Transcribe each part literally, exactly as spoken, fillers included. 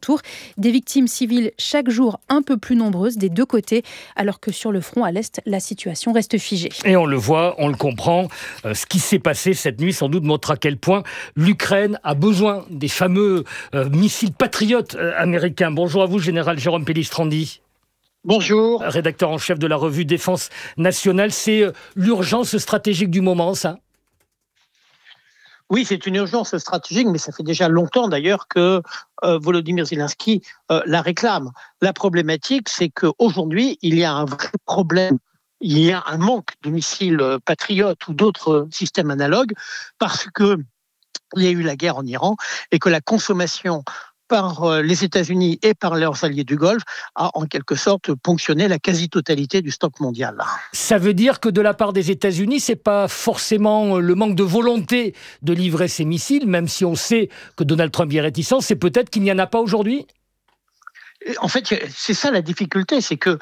alentours. Des victimes civiles chaque jour un peu plus nombreuses des deux côtés, alors que sur le front à l'Est, la situation reste figée. Et on le voit, on le comprend, euh, ce qui s'est passé cette nuit sans doute montre à quel point l'Ukraine a besoin des fameux euh, missiles patriotes euh, américains. Bonjour à vous, général Jérôme Pellistrandi. Bonjour. Rédacteur en chef de la revue Défense nationale, c'est euh, l'urgence stratégique du moment, ça ? Oui, c'est une urgence stratégique, mais ça fait déjà longtemps d'ailleurs que euh, Volodymyr Zelensky euh, la réclame. La problématique, c'est qu'aujourd'hui, il y a un vrai problème. Il y a un manque de missiles patriotes ou d'autres systèmes analogues parce que il y a eu la guerre en Iran et que la consommation par les États-Unis et par leurs alliés du Golfe a en quelque sorte ponctionné la quasi-totalité du stock mondial. Ça veut dire que de la part des États-Unis, c'est pas forcément le manque de volonté de livrer ces missiles, même si on sait que Donald Trump y est réticent, c'est peut-être qu'il n'y en a pas aujourd'hui ? En fait, c'est ça la difficulté, c'est que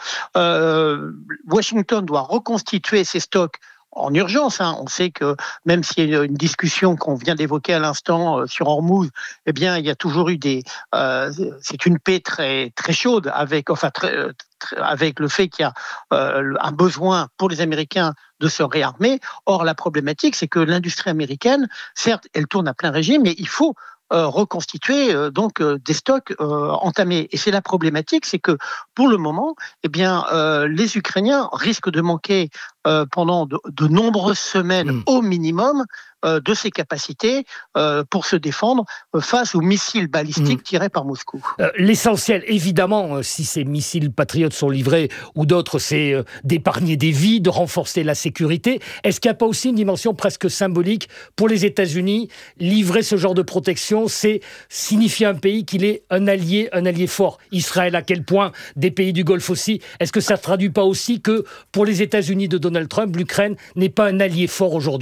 euh, Washington doit reconstituer ses stocks en urgence. Hein. On sait que même s'il y a une discussion qu'on vient d'évoquer à l'instant euh, sur Hormuz, eh bien, il y a toujours eu des. Euh, c'est une paix très très chaude avec, enfin, très, très, avec le fait qu'il y a euh, un besoin pour les Américains de se réarmer. Or, la problématique, c'est que l'industrie américaine, certes, elle tourne à plein régime, mais il faut Euh, reconstituer euh, donc euh, des stocks euh, entamés. Et c'est la problématique, c'est que pour le moment, eh bien, euh, les Ukrainiens risquent de manquer euh, pendant de, de nombreuses semaines mmh. au minimum euh, de ces capacités euh, pour se défendre euh, face aux missiles balistiques mmh. tirés par Moscou. Euh, l'essentiel, évidemment, euh, si ces missiles patriotes sont livrés ou d'autres, c'est euh, d'épargner des vies, de renforcer la sécurité. Est-ce qu'il n'y a pas aussi une dimension presque symbolique pour les États-Unis ? Livrer ce genre de protection, c'est signifier à un pays qu'il est un allié, un allié fort. Israël, à quel point ? Des pays du Golfe aussi. Est-ce que ça ne traduit pas aussi que pour les États-Unis de Donald Trump, l'Ukraine n'est pas un allié fort aujourd'hui ?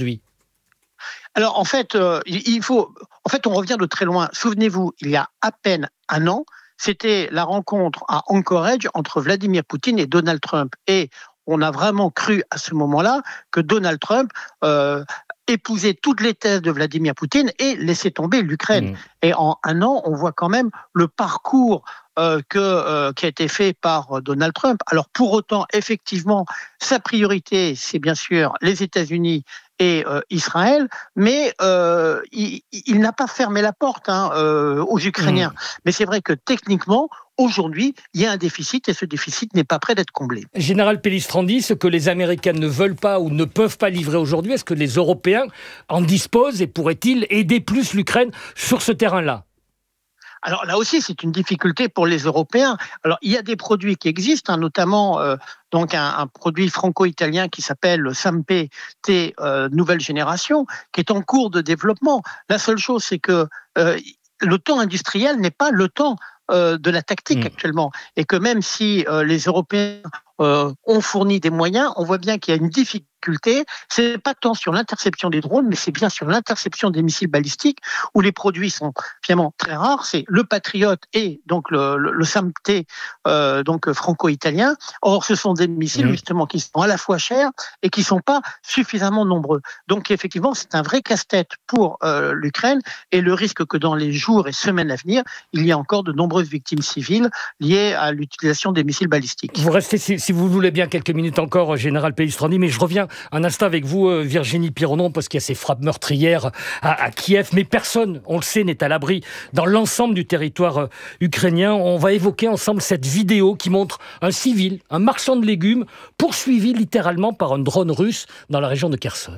Alors en fait, euh, il faut. En fait, on revient de très loin. Souvenez-vous, il y a à peine un an, c'était la rencontre à Anchorage entre Vladimir Poutine et Donald Trump. Et on a vraiment cru à ce moment-là que Donald Trump euh, épousait toutes les thèses de Vladimir Poutine et laissait tomber l'Ukraine. Mmh. Et en un an, on voit quand même le parcours euh, que, euh, qui a été fait par Donald Trump. Alors pour autant, effectivement, sa priorité, c'est bien sûr les États-Unis et euh, Israël, mais euh, il, il n'a pas fermé la porte hein, euh, aux Ukrainiens. Mmh. Mais c'est vrai que techniquement, aujourd'hui, il y a un déficit et ce déficit n'est pas prêt d'être comblé. Général Pellistrandi, ce que les Américains ne veulent pas ou ne peuvent pas livrer aujourd'hui, est-ce que les Européens en disposent et pourraient-ils aider plus l'Ukraine sur ce terrain-là ? Alors là aussi, c'est une difficulté pour les Européens. Alors il y a des produits qui existent, hein, notamment euh, donc un, un produit franco-italien qui s'appelle le Sampe T euh, nouvelle génération, qui est en cours de développement. La seule chose, c'est que euh, le temps industriel n'est pas le temps euh, de la tactique mmh. actuellement, et que même si euh, les Européens euh, ont fourni des moyens, on voit bien qu'il y a une difficulté. C'est pas tant sur l'interception des drones, mais c'est bien sur l'interception des missiles balistiques où les produits sont finalement très rares. C'est le Patriot et donc le, le, le Sampe euh, donc franco-italien. Or, ce sont des missiles mmh. justement qui sont à la fois chers et qui sont pas suffisamment nombreux. Donc, effectivement, c'est un vrai casse-tête pour euh, l'Ukraine et le risque que dans les jours et semaines à venir, il y ait encore de nombreuses victimes civiles liées à l'utilisation des missiles balistiques. Vous restez, si, si vous voulez bien, quelques minutes encore, Général Pellistrandi, mais je reviens un instant avec vous, Virginie Pironon, parce qu'il y a ces frappes meurtrières à, à Kiev, mais personne, on le sait, n'est à l'abri dans l'ensemble du territoire ukrainien. On va évoquer ensemble cette vidéo qui montre un civil, un marchand de légumes, poursuivi littéralement par un drone russe dans la région de Kherson.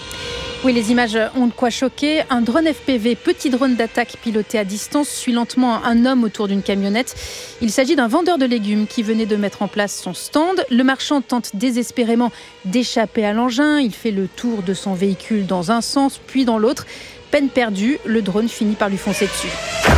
Oui, les images ont de quoi choquer. Un drone F P V, petit drone d'attaque piloté à distance, suit lentement un homme autour d'une camionnette. Il s'agit d'un vendeur de légumes qui venait de mettre en place son stand. Le marchand tente désespérément d'échapper à l'engin. Il fait le tour de son véhicule dans un sens, puis dans l'autre. Peine perdue, le drone finit par lui foncer dessus.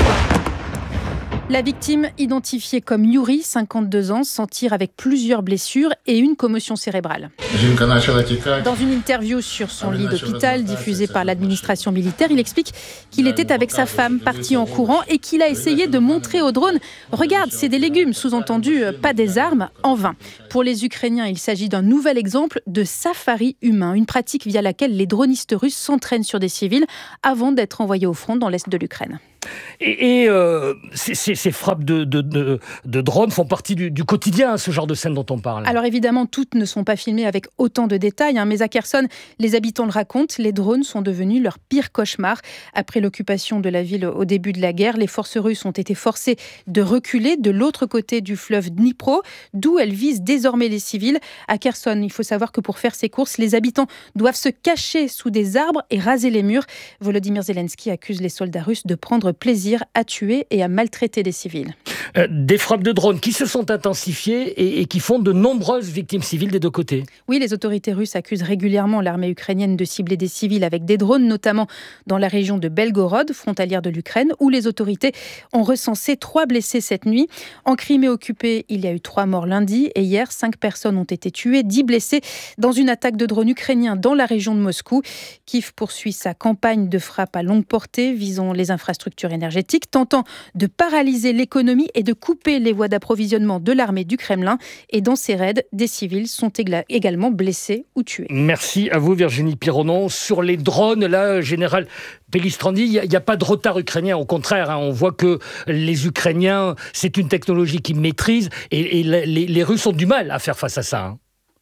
La victime, identifiée comme Yuri, cinquante-deux ans, s'en tire avec plusieurs blessures et une commotion cérébrale. Dans une interview sur son lit d'hôpital diffusée par l'administration militaire, il explique qu'il était avec sa femme parti en courant et qu'il a essayé de montrer au drone « Regarde, c'est des légumes », sous-entendu « pas des armes », en vain. Pour les Ukrainiens, il s'agit d'un nouvel exemple de safari humain, une pratique via laquelle les dronistes russes s'entraînent sur des civils avant d'être envoyés au front dans l'est de l'Ukraine. Et, et euh, ces, ces, ces frappes de, de, de, de drones font partie du, du quotidien, ce genre de scène dont on parle. Alors évidemment, toutes ne sont pas filmées avec autant de détails, hein, mais à Kherson, les habitants le racontent, les drones sont devenus leur pire cauchemar. Après l'occupation de la ville au début de la guerre, les forces russes ont été forcées de reculer de l'autre côté du fleuve Dnipro, d'où elles visent désormais les civils. À Kherson, il faut savoir que pour faire ces courses, les habitants doivent se cacher sous des arbres et raser les murs. Volodymyr Zelensky accuse les soldats russes de prendre plaisir à tuer et à maltraiter des civils. Euh, des frappes de drones qui se sont intensifiées et, et qui font de nombreuses victimes civiles des deux côtés. Oui, les autorités russes accusent régulièrement l'armée ukrainienne de cibler des civils avec des drones, notamment dans la région de Belgorod, frontalière de l'Ukraine, où les autorités ont recensé trois blessés cette nuit. En Crimée occupée, il y a eu trois morts lundi et hier, cinq personnes ont été tuées, dix blessés dans une attaque de drones ukrainiens dans la région de Moscou. Kiev poursuit sa campagne de frappe à longue portée visant les infrastructures énergétiques, tentant de paralyser l'économie et de couper les voies d'approvisionnement de l'armée du Kremlin. Et dans ces raids, des civils sont égla- également blessés ou tués. Merci à vous Virginie Pironneau. Sur les drones, là, Général Pellistrandi, il n'y a, a pas de retard ukrainien. Au contraire, hein, on voit que les Ukrainiens, c'est une technologie qu'ils maîtrisent et, et les, les Russes ont du mal à faire face à ça. Hein.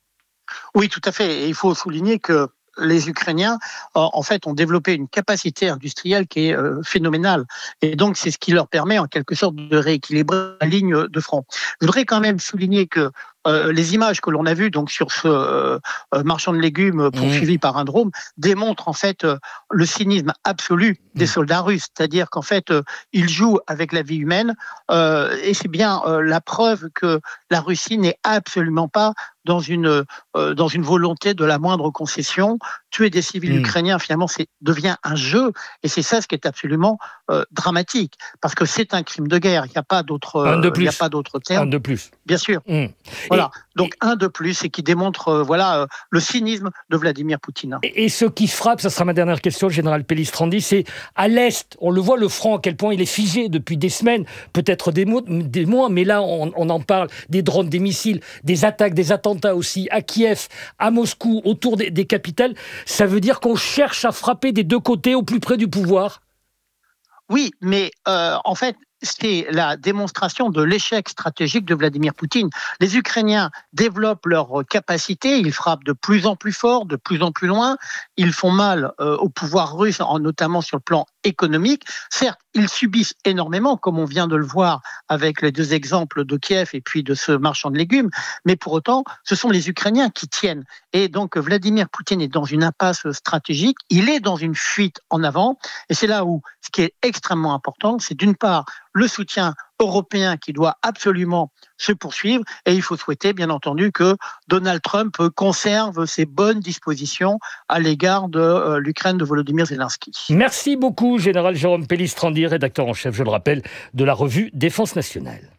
Oui, tout à fait. Et il faut souligner que les Ukrainiens, en fait, ont développé une capacité industrielle qui est euh, phénoménale. Et donc, c'est ce qui leur permet, en quelque sorte, de rééquilibrer la ligne de front. Je voudrais quand même souligner que euh, les images que l'on a vues donc, sur ce euh, marchand de légumes poursuivi mmh. par un drone démontrent, en fait, euh, le cynisme absolu des mmh. soldats russes. C'est-à-dire qu'en fait, euh, ils jouent avec la vie humaine. Euh, et c'est bien euh, la preuve que la Russie n'est absolument pas dans une, euh, dans une volonté de la moindre concession. Tuer des civils mmh. ukrainiens, finalement, c'est, devient un jeu. Et c'est ça ce qui est absolument euh, dramatique. Parce que c'est un crime de guerre. Il n'y a pas d'autre, euh, il n'y a pas d'autre terme. Un de plus. Bien sûr. Mmh. Voilà. Et, Donc, et... un de plus et qui démontre euh, voilà, euh, le cynisme de Vladimir Poutine. Et, et ce qui frappe, ça sera ma dernière question, le général Pellistrandi, c'est à l'Est. On le voit, le front, à quel point il est figé depuis des semaines, peut-être des, mois, des mois, mais là, on, on en parle. Des drones, des missiles, des attaques, des attentats aussi à Kiev, à Moscou, autour des, des capitales. Ça veut dire qu'on cherche à frapper des deux côtés au plus près du pouvoir ? Oui, mais euh, en fait, c'est la démonstration de l'échec stratégique de Vladimir Poutine. Les Ukrainiens développent leurs capacités, ils frappent de plus en plus fort, de plus en plus loin, ils font mal euh, au pouvoir russe, notamment sur le plan économique. Certes, ils subissent énormément, comme on vient de le voir avec les deux exemples de Kiev et puis de ce marchand de légumes, mais pour autant, ce sont les Ukrainiens qui tiennent. Et donc, Vladimir Poutine est dans une impasse stratégique, il est dans une fuite en avant, et c'est là où ce qui est extrêmement important, c'est d'une part le soutien européen qui doit absolument se poursuivre, et il faut souhaiter, bien entendu, que Donald Trump conserve ses bonnes dispositions à l'égard de euh, l'Ukraine de Volodymyr Zelensky. Merci beaucoup, Général Jérôme Pellistrandi, rédacteur en chef, je le rappelle, de la revue Défense nationale.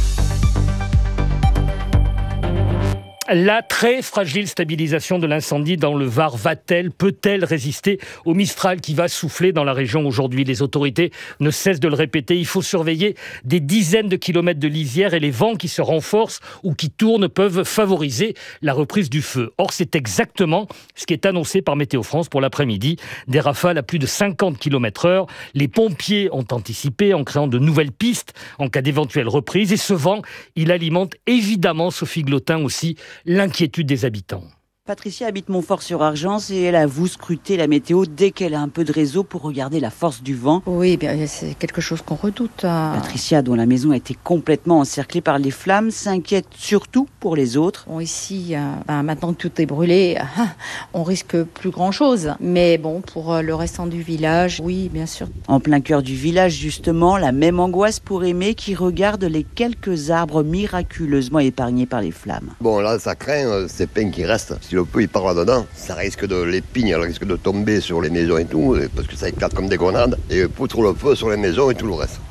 La très fragile stabilisation de l'incendie dans le Var va-t-elle, peut-elle résister au Mistral qui va souffler dans la région aujourd'hui ? Les autorités ne cessent de le répéter. Il faut surveiller des dizaines de kilomètres de lisière et les vents qui se renforcent ou qui tournent peuvent favoriser la reprise du feu. Or, c'est exactement ce qui est annoncé par Météo France pour l'après-midi. Des rafales à plus de cinquante kilomètres heure. Les pompiers ont anticipé en créant de nouvelles pistes en cas d'éventuelle reprise. Et ce vent, il alimente évidemment, Sophie Glotin aussi, l'inquiétude des habitants. Patricia habite Montfort-sur-Argence et elle avoue scruter la météo dès qu'elle a un peu de réseau pour regarder la force du vent. Oui, bien, c'est quelque chose qu'on redoute. Hein. Patricia, dont la maison a été complètement encerclée par les flammes, s'inquiète surtout pour les autres. Bon, ici, euh, ben, maintenant que tout est brûlé, euh, on risque plus grand-chose. Mais bon, pour euh, le restant du village, oui, bien sûr. En plein cœur du village, justement, la même angoisse pour Aimé qui regarde les quelques arbres miraculeusement épargnés par les flammes. Bon, là, ça craint euh, ces pins qui restent. Si le feu il part là-dedans, ça risque de, les pignes elles risquent de tomber sur les maisons et tout, parce que ça éclate comme des grenades, et poutre le feu sur les maisons et tout le reste.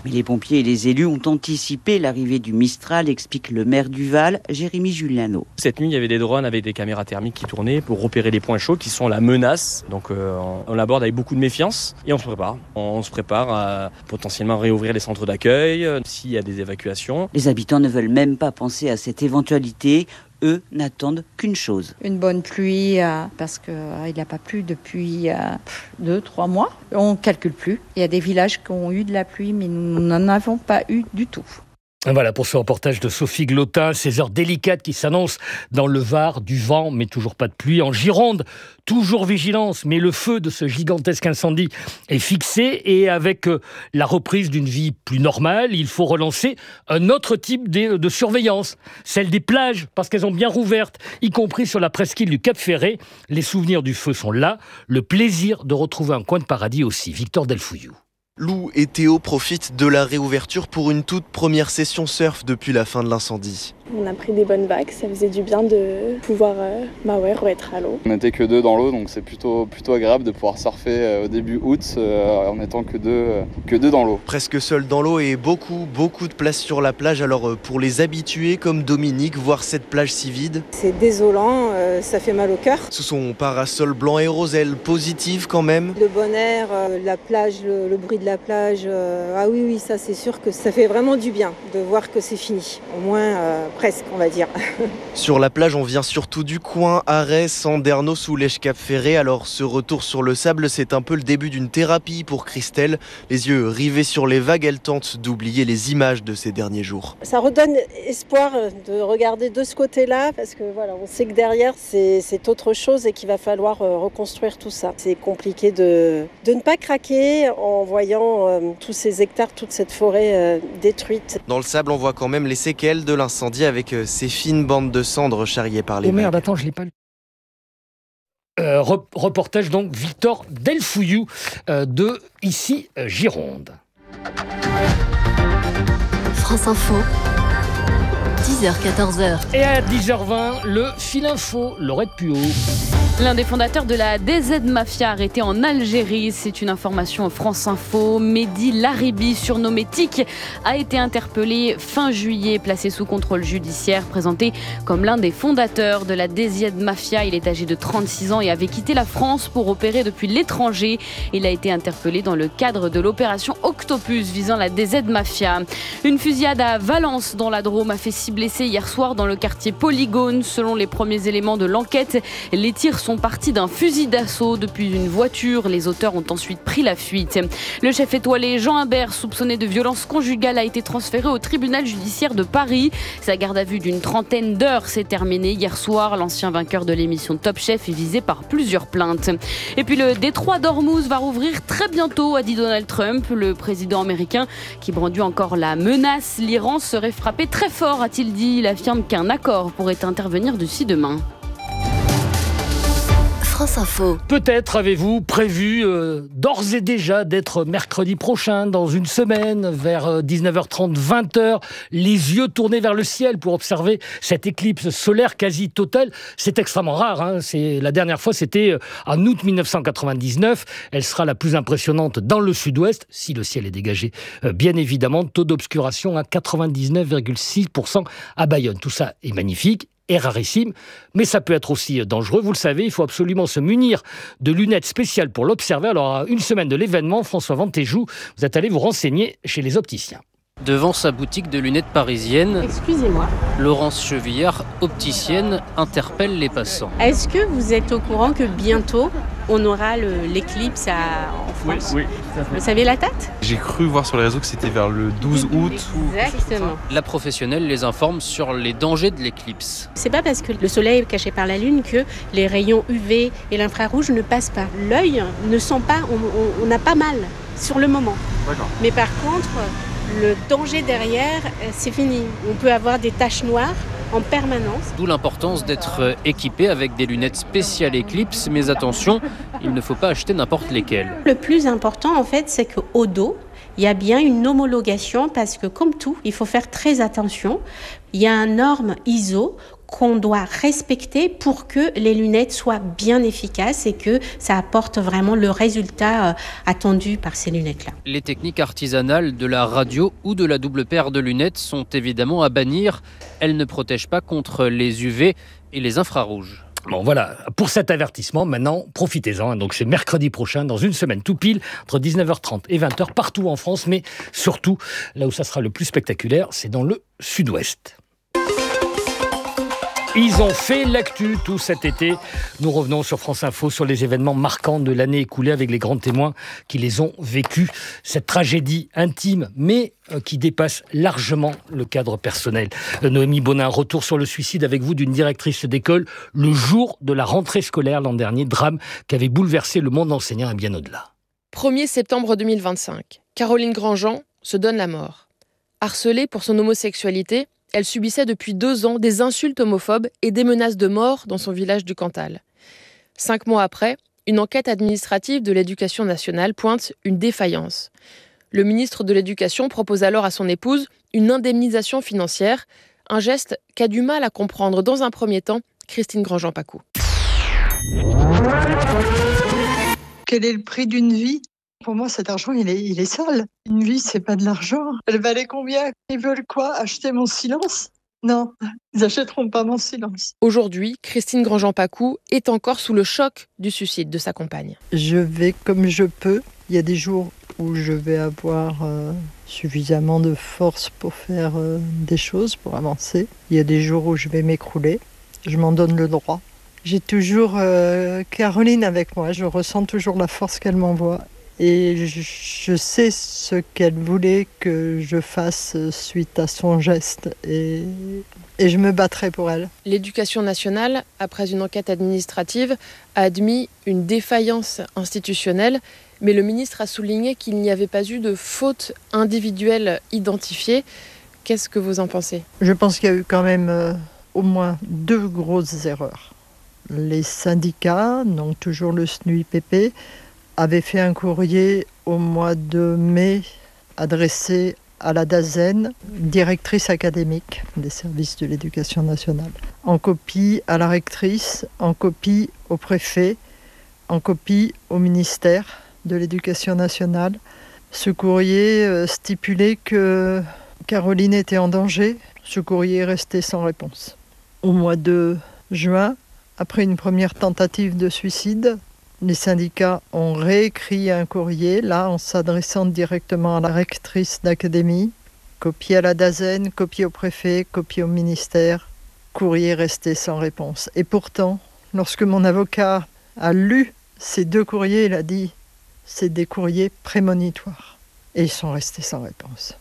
Mais les pompiers et les élus ont anticipé l'arrivée du Mistral, explique le maire du Val, Jérémy Juliano. Cette nuit, il y avait des drones avec des caméras thermiques qui tournaient pour repérer les points chauds qui sont la menace. Donc euh, on l'aborde avec beaucoup de méfiance et on se prépare. On se prépare à potentiellement réouvrir les centres d'accueil euh, s'il y a des évacuations. Les habitants ne veulent même pas penser à cette éventualité. Eux n'attendent qu'une chose. Une bonne pluie, euh, parce qu'il euh, n'a pas plu depuis euh, deux, trois mois. On ne calcule plus. Il y a des villages qui ont eu de la pluie, mais nous n'en avons pas eu du tout. Voilà pour ce reportage de Sophie Glotin, ces heures délicates qui s'annoncent dans le Var, du vent, mais toujours pas de pluie. En Gironde, toujours vigilance, mais le feu de ce gigantesque incendie est fixé et avec la reprise d'une vie plus normale, il faut relancer un autre type de, de surveillance, celle des plages, parce qu'elles ont bien rouvertes, y compris sur la presqu'île du Cap Ferret. Les souvenirs du feu sont là, le plaisir de retrouver un coin de paradis aussi. Victor Delfouillou. Lou et Théo profitent de la réouverture pour une toute première session surf depuis la fin de l'incendie. On a pris des bonnes vagues, ça faisait du bien de pouvoir euh, bah ouais, être à l'eau. On n'était que deux dans l'eau, donc c'est plutôt, plutôt agréable de pouvoir surfer au début août euh, en étant que deux, euh, que deux dans l'eau. Presque seul dans l'eau et beaucoup, beaucoup de place sur la plage. Alors pour les habitués comme Dominique, voir cette plage si vide, c'est désolant, euh, ça fait mal au cœur. Sous son parasol blanc et rose, elle positive quand même. Le bon air, euh, la plage, le, le bruit de la plage, euh, ah oui, oui, ça c'est sûr que ça fait vraiment du bien de voir que c'est fini. Au moins... Euh, presque, on va dire. Sur la plage, on vient surtout du coin, Arès, Sanderno, sous l'Èche-Cap Ferret. Alors ce retour sur le sable, c'est un peu le début d'une thérapie pour Christelle. Les yeux rivés sur les vagues, elle tente d'oublier les images de ces derniers jours. Ça redonne espoir de regarder de ce côté-là, parce que voilà, on sait que derrière, c'est, c'est autre chose et qu'il va falloir reconstruire tout ça. C'est compliqué de, de ne pas craquer en voyant euh, tous ces hectares, toute cette forêt euh, détruite. Dans le sable, on voit quand même les séquelles de l'incendie avec ces fines bandes de cendres charriées par les Oh merde, vagues. attends, je l'ai pas lu. Euh, rep- reportage donc Victor Delfouillou euh, de ici euh, Gironde. France Info, dix heures quatorze heures. Et à dix heures vingt, le fil info, Laurette Puot. L'un des fondateurs de la D Z Mafia arrêté en Algérie, c'est une information France Info. Mehdi Laribi, surnommé Tic, a été interpellé fin juillet, placé sous contrôle judiciaire, présenté comme l'un des fondateurs de la D Z Mafia. Il est âgé de trente-six ans et avait quitté la France pour opérer depuis l'étranger. Il a été interpellé dans le cadre de l'opération Octopus visant la D Z Mafia. Une fusillade à Valence dans la Drôme a fait six blessés hier soir dans le quartier Polygone. Selon les premiers éléments de l'enquête, les tirs sont partis d'un fusil d'assaut depuis une voiture. Les auteurs ont ensuite pris la fuite. Le chef étoilé Jean Imbert, soupçonné de violence conjugale, a été transféré au tribunal judiciaire de Paris. Sa garde à vue d'une trentaine d'heures s'est terminée hier soir. L'ancien vainqueur de l'émission Top Chef est visé par plusieurs plaintes. Et puis le détroit d'Ormuz va rouvrir très bientôt, a dit Donald Trump. Le président américain qui brandit encore la menace. L'Iran serait frappé très fort, a-t-il dit. Il affirme qu'un accord pourrait intervenir d'ici demain. France Info. Peut-être avez-vous prévu euh, d'ores et déjà d'être mercredi prochain, dans une semaine, vers euh, dix-neuf heures trente, vingt heures, les yeux tournés vers le ciel pour observer cette éclipse solaire quasi totale. C'est extrêmement rare. Hein. C'est, la dernière fois, c'était euh, en août dix-neuf cent quatre-vingt-dix-neuf. Elle sera la plus impressionnante dans le sud-ouest, si le ciel est dégagé, euh, bien évidemment. Taux d'obscuration à quatre-vingt-dix-neuf virgule six pour cent à Bayonne. Tout ça est magnifique est rarissime, mais ça peut être aussi dangereux. Vous le savez, il faut absolument se munir de lunettes spéciales pour l'observer. Alors, à une semaine de l'événement, François Vantéjou, vous êtes allé vous renseigner chez les opticiens. Devant sa boutique de lunettes parisienne, excusez-moi, Laurence Chevillard, opticienne, interpelle les passants. Est-ce que vous êtes au courant que bientôt, on aura le, l'éclipse à, en France ? Oui, oui. Vous savez la date ? J'ai cru voir sur les réseaux que c'était vers le douze août. Exactement. La professionnelle les informe sur les dangers de l'éclipse. C'est pas parce que le soleil est caché par la lune que les rayons U V et l'infrarouge ne passent pas. L'œil ne sent pas, on n'a pas mal sur le moment. D'accord. Mais par contre, le danger derrière, c'est fini. On peut avoir des taches noires en permanence. D'où l'importance d'être équipé avec des lunettes spéciales Eclipse, mais attention, il ne faut pas acheter n'importe lesquelles. Le plus important, en fait, c'est qu'au dos, il y a bien une homologation parce que, comme tout, il faut faire très attention. Il y a un norme I S O qu'on doit respecter pour que les lunettes soient bien efficaces et que ça apporte vraiment le résultat attendu par ces lunettes-là. Les techniques artisanales de la radio ou de la double paire de lunettes sont évidemment à bannir. Elles ne protègent pas contre les U V et les infrarouges. Bon voilà, pour cet avertissement, maintenant, profitez-en. Donc c'est mercredi prochain, dans une semaine tout pile, entre dix-neuf heures trente et vingt heures, partout en France, mais surtout, là où ça sera le plus spectaculaire, c'est dans le sud-ouest. Ils ont fait l'actu tout cet été. Nous revenons sur France Info sur les événements marquants de l'année écoulée avec les grands témoins qui les ont vécus. Cette tragédie intime, mais qui dépasse largement le cadre personnel. Noémie Bonin, retour sur le suicide avec vous d'une directrice d'école le jour de la rentrée scolaire l'an dernier, drame qui avait bouleversé le monde enseignant et bien au-delà. premier septembre deux mille vingt-cinq, Caroline Grandjean se donne la mort. Harcelée pour son homosexualité, elle subissait depuis deux ans des insultes homophobes et des menaces de mort dans son village du Cantal. Cinq mois après, une enquête administrative de l'Éducation nationale pointe une défaillance. Le ministre de l'Éducation propose alors à son épouse une indemnisation financière, un geste qu'a du mal à comprendre dans un premier temps Christine Grandjean-Pacou. Quel est le prix d'une vie ? Pour moi, cet argent, il est, il est sale. Une vie, c'est pas de l'argent. Elle valait combien ? Ils veulent quoi ? Acheter mon silence ? Non, ils n'achèteront pas mon silence. Aujourd'hui, Christine Grandjean-Pacou est encore sous le choc du suicide de sa compagne. Je vais comme je peux. Il y a des jours où je vais avoir euh, suffisamment de force pour faire euh, des choses, pour avancer. Il y a des jours où je vais m'écrouler. Je m'en donne le droit. J'ai toujours euh, Caroline avec moi. Je ressens toujours la force qu'elle m'envoie. Et je, je sais ce qu'elle voulait que je fasse suite à son geste. Et, et je me battrai pour elle. L'Éducation nationale, après une enquête administrative, a admis une défaillance institutionnelle. Mais le ministre a souligné qu'il n'y avait pas eu de faute individuelle identifiée. Qu'est-ce que vous en pensez ? Je pense qu'il y a eu quand même euh, au moins deux grosses erreurs. Les syndicats, donc toujours le S N U I P P, avaient fait un courrier au mois de mai adressé à la DAZEN, directrice académique des services de l'Éducation nationale, en copie à la rectrice, en copie au préfet, en copie au ministère de l'Éducation nationale. Ce courrier stipulait que Caroline était en danger. Ce courrier est resté sans réponse. Au mois de juin, après une première tentative de suicide, les syndicats ont réécrit un courrier, là, en s'adressant directement à la rectrice d'académie, copie à la DAZEN, copie au préfet, copie au ministère, courrier resté sans réponse. Et pourtant, lorsque mon avocat a lu ces deux courriers, il a dit « c'est des courriers prémonitoires ». Et ils sont restés sans réponse.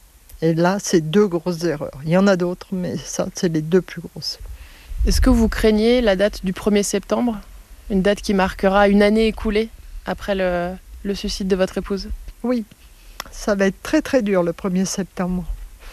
Et là, c'est deux grosses erreurs. Il y en a d'autres, mais ça, c'est les deux plus grosses. Est-ce que vous craignez la date du premier septembre ? Une date qui marquera une année écoulée après le, le suicide de votre épouse ? Oui, ça va être très très dur le premier septembre.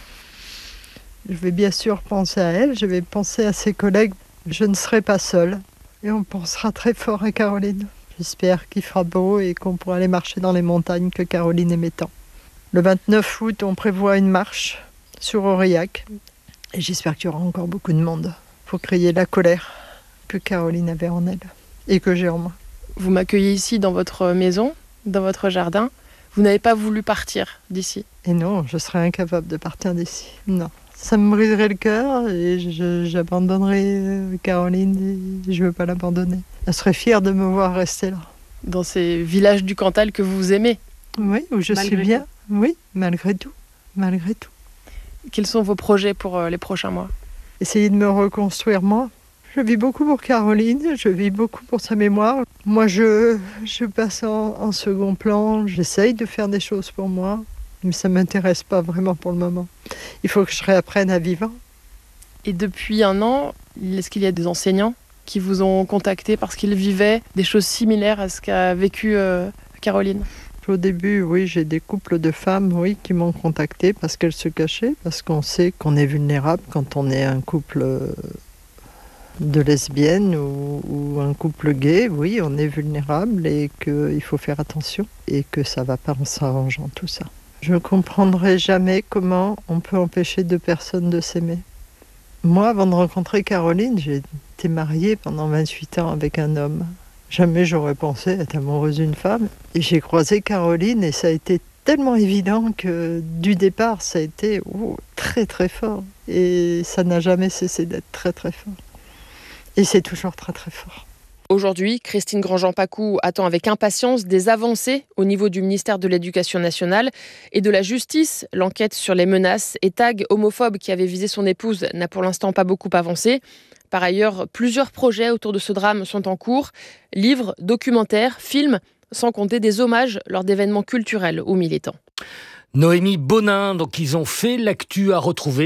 Je vais bien sûr penser à elle, je vais penser à ses collègues. Je ne serai pas seule et on pensera très fort à Caroline. J'espère qu'il fera beau et qu'on pourra aller marcher dans les montagnes que Caroline aimait tant. Le vingt-neuf août, on prévoit une marche sur Aurillac et j'espère qu'il y aura encore beaucoup de monde pour crier la colère que Caroline avait en elle. Et que j'ai en moi. Vous m'accueillez ici dans votre maison, dans votre jardin. Vous n'avez pas voulu partir d'ici ? Et non, je serais incapable de partir d'ici. Non, ça me briserait le cœur et je, j'abandonnerais Caroline et je ne veux pas l'abandonner. Elle serait fière de me voir rester là. Dans ces villages du Cantal que vous aimez ? Oui, où je malgré suis bien. Tout. Oui, malgré tout. Malgré tout. Quels sont vos projets pour les prochains mois ? Essayer de me reconstruire moi. Je vis beaucoup pour Caroline, je vis beaucoup pour sa mémoire. Moi, je, je passe en, en second plan, j'essaye de faire des choses pour moi, mais ça ne m'intéresse pas vraiment pour le moment. Il faut que je réapprenne à vivre. Et depuis un an, est-ce qu'il y a des enseignants qui vous ont contacté parce qu'ils vivaient des choses similaires à ce qu'a vécu euh, Caroline ? Au début, oui, j'ai des couples de femmes oui, qui m'ont contacté parce qu'elles se cachaient, parce qu'on sait qu'on est vulnérable quand on est un couple... Euh, de lesbiennes ou, ou un couple gay, oui, on est vulnérable et qu'il faut faire attention et que ça ne va pas en s'arrangeant tout ça. Je ne comprendrai jamais comment on peut empêcher deux personnes de s'aimer. Moi, avant de rencontrer Caroline, j'ai été mariée pendant vingt-huit ans avec un homme. Jamais j'aurais pensé être amoureuse d'une femme. Et j'ai croisé Caroline et ça a été tellement évident que du départ, ça a été oh, très très fort. Et ça n'a jamais cessé d'être très très fort. Et c'est toujours très très fort. Aujourd'hui, Christine Grandjean-Pacou attend avec impatience des avancées au niveau du ministère de l'Éducation nationale et de la Justice. L'enquête sur les menaces et tags homophobes qui avaient visé son épouse n'a pour l'instant pas beaucoup avancé. Par ailleurs, plusieurs projets autour de ce drame sont en cours. Livres, documentaires, films, sans compter des hommages lors d'événements culturels ou militants. Noémie Bonin, donc ils ont fait l'actu à retrouver